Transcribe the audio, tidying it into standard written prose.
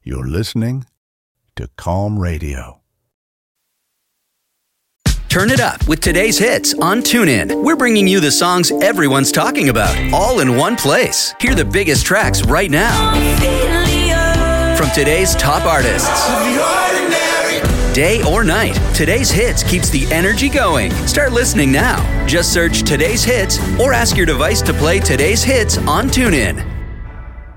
You're listening to Calm Radio. Turn it up with today's hits on TuneIn. We're bringing you the songs everyone's talking about, all in one place. Hear the biggest tracks right now. From today's top artists. Day or night, today's hits keeps the energy going. Start listening now. Just search today's hits or ask your device to play today's hits on TuneIn.